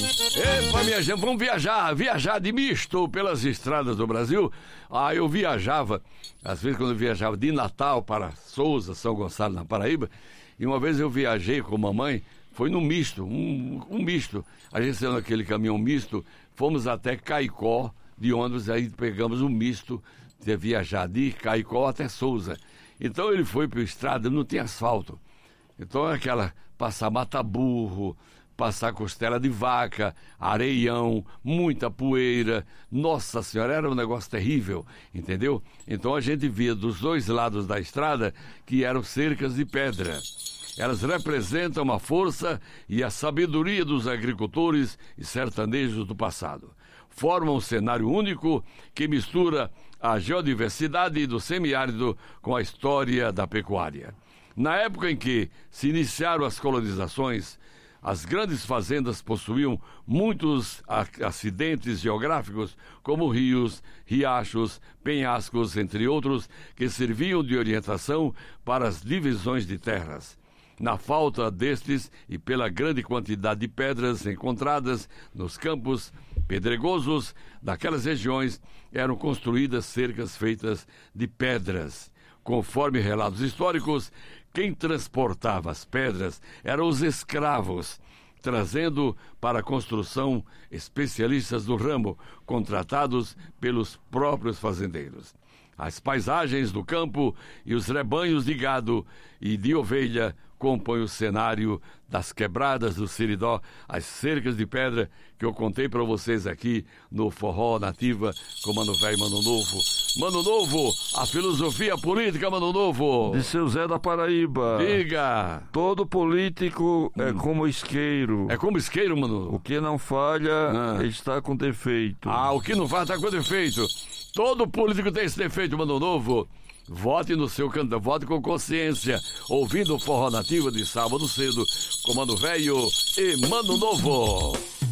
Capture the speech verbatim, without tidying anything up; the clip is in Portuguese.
Epa, minha gente, vamos viajar, viajar de misto pelas estradas do Brasil. Ah, eu viajava, às vezes quando eu viajava de Natal para Souza, São Gonçalo, na Paraíba, e uma vez eu viajei com a mamãe, foi no misto, um, um misto. A gente saiu naquele caminhão misto, fomos até Caicó, de ônibus, aí pegamos um misto de viajar de Caicó até Souza. Então ele foi para a estrada, não tinha asfalto. Então é aquela, passar mata-burro, passar costela de vaca, areião, muita poeira. Nossa Senhora, era um negócio terrível, entendeu? Então a gente via dos dois lados da estrada que eram cercas de pedra. Elas representam a força e a sabedoria dos agricultores e sertanejos do passado. Formam um cenário único que mistura a geodiversidade do semiárido com a história da pecuária. Na época em que se iniciaram as colonizações, as grandes fazendas possuíam muitos acidentes geográficos, como rios, riachos, penhascos, entre outros, que serviam de orientação para as divisões de terras. Na falta destes e pela grande quantidade de pedras encontradas nos campos pedregosos daquelas regiões, eram construídas cercas feitas de pedras. Conforme relatos históricos, quem transportava as pedras eram os escravos, trazendo para a construção especialistas do ramo, contratados pelos próprios fazendeiros. As paisagens do campo e os rebanhos de gado e de ovelha compõem o cenário das quebradas do Seridó, as cercas de pedra que eu contei para vocês aqui no Forró Nativa com Mano Velho e Mano Novo. Mano Novo, a filosofia política, Mano Novo. De seu Zé da Paraíba. Diga. Todo político hum. é como isqueiro. É como isqueiro, Mano. O que não falha ah. está com defeito. Ah, o que não falha está com defeito. Todo político tem esse defeito, Mano Novo. Vote no seu candidato, vote com consciência, ouvindo o Forró Nativa de sábado cedo, com Mano Velho e Mano Novo.